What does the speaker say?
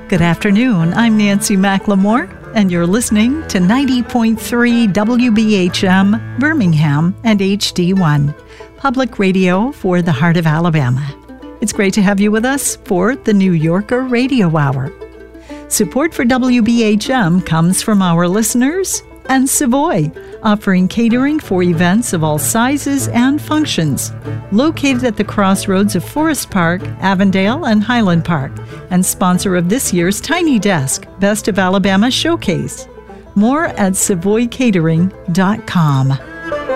Good afternoon. I'm Nancy McLemore, and you're listening to 90.3 WBHM, Birmingham, and HD1, public radio for the heart of Alabama. It's great to have you with us for the New Yorker Radio Hour. Support for WBHM comes from our listeners and Savoy, offering catering for events of all sizes and functions. Located at the crossroads of Forest Park, Avondale, and Highland Park, and sponsor of this year's Tiny Desk Best of Alabama Showcase. More at SavoyCatering.com.